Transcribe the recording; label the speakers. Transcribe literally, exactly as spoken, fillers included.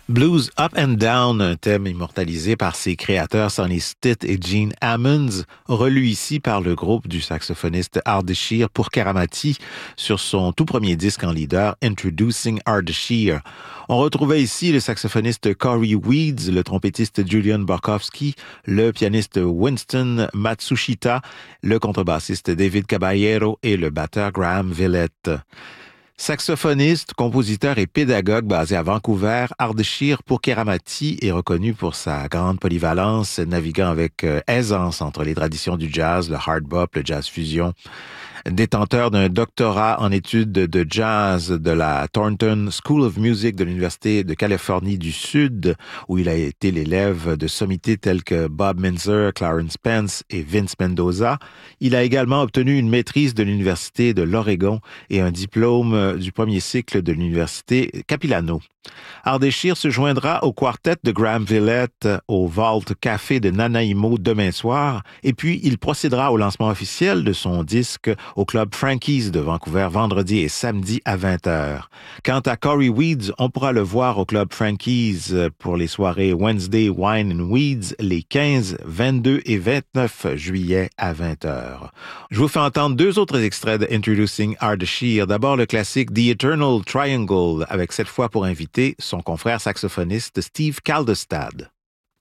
Speaker 1: Blues Up and Down, un thème immortalisé par ses créateurs Sonny Stitt et Gene Ammons, relu ici par le groupe du saxophoniste Ardeshir Pourkaramati sur son tout premier disque en leader, Introducing Ardeshir. On retrouvait ici le saxophoniste Corey Weeds, le trompettiste Julian Barkowski, le pianiste Winston Matsushita, le contrebassiste David Caballero et le batteur Graham Villette. Saxophoniste, compositeur et pédagogue basé à Vancouver, Ardeshir Pourkaramati est reconnu pour sa grande polyvalence, naviguant avec aisance entre les traditions du jazz, le hard bop, le jazz fusion. Détenteur d'un doctorat en études de jazz de la Thornton School of Music de l'Université de Californie du Sud, où il a été l'élève de sommités tels que Bob Minzer, Clarence Spence et Vince Mendoza. Il a également obtenu une maîtrise de l'Université de l'Oregon et un diplôme du premier cycle de l'Université Capilano. Ardeshir se joindra au quartet de Graham Villette au Vault Café de Nanaimo demain soir, et puis il procédera au lancement officiel de son disque au Club Frankie's de Vancouver vendredi et samedi à vingt heures. Quant à Corey Weeds, on pourra le voir au Club Frankie's pour les soirées Wednesday Wine and Weeds les quinze, vingt-deux et vingt-neuf juillet à vingt heures. Je vous fais entendre deux autres extraits de Introducing Ardeshir. D'abord le classique The Eternal Triangle, avec cette fois pour invité son confrère saxophoniste Steve Kaldestad.